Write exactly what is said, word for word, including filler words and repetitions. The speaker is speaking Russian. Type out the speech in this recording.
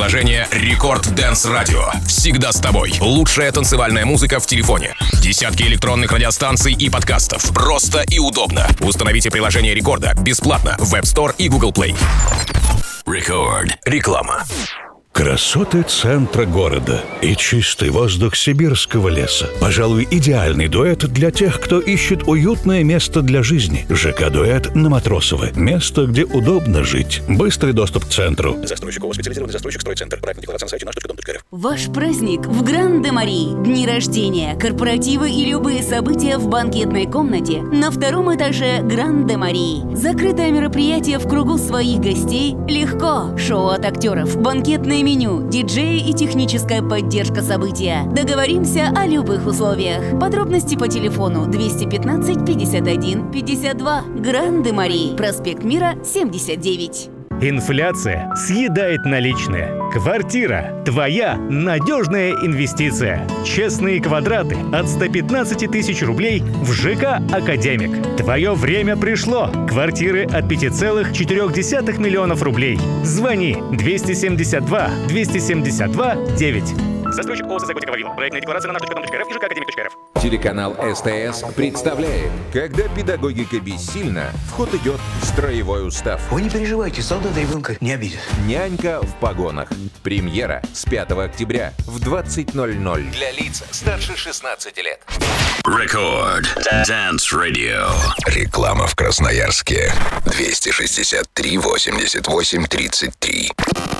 приложение Рекорд Dance Radio. Всегда с тобой. Лучшая танцевальная музыка в телефоне. Десятки электронных радиостанций и подкастов. Просто и удобно. Установите приложение Рекорда бесплатно в App Store и Google Play. Рекорд. Реклама. Красоты центра города и чистый воздух сибирского леса. Пожалуй, идеальный дуэт для тех, кто ищет уютное место для жизни. ЖК-дуэт на Матросова. Место, где удобно жить. Быстрый доступ к центру. Застройщик ООО «Специализированный застройщик Стройцентр». Проектная декларация на сайте наш точка дом точка эр эф. Ваш праздник в Гран-де-Мари. Дни рождения, корпоративы и любые события в банкетной комнате на втором этаже Гран-де-Мари. Закрытое мероприятие в кругу своих гостей легко. Шоу от актеров, банкетное меню, диджеи и техническая поддержка события. Договоримся о любых условиях. Подробности по телефону двести пятнадцать пятьдесят один пятьдесят два. Гран-де-Мари. Проспект Мира, семьдесят девять. Инфляция съедает наличные. Квартира – твоя надежная инвестиция. Честные квадраты от ста пятнадцати тысяч рублей в ЖК «Академик». Твое время пришло. Квартиры от пяти целых четырёх десятых миллионов рублей. Звони двести семьдесят два двести семьдесят два девять. Застройщик ООО «СС Готика Вавилов». Проектная декларация на наш точка дом точка эр эф и ЖК-академик точка эр эф. Телеканал СТС представляет, когда педагогика бессильна, в ход идет строевой устав. Вы не переживайте, солдат ребенка не обидит. Нянька в погонах. Премьера с пятого октября в двадцать ноль ноль. Для лиц старше шестнадцати лет. Рекорд Dance Radio. Реклама в Красноярске. двести шестьдесят три восемьдесят восемь тридцать три.